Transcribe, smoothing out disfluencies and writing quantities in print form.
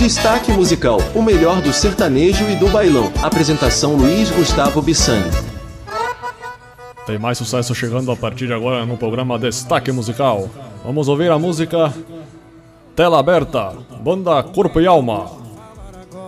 Destaque musical, o melhor do sertanejo e do bailão. Apresentação Luiz Gustavo Bissani. Tem mais sucesso chegando a partir de agora no programa Destaque Musical. Vamos ouvir a música Tela Aberta, banda Corpo e Alma.